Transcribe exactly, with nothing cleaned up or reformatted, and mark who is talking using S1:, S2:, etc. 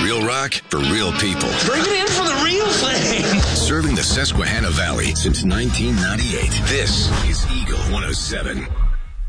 S1: Real rock for real people.
S2: Bring it in for the real thing.
S1: Serving the Susquehanna Valley since nineteen ninety-eight. This is Eagle one oh seven.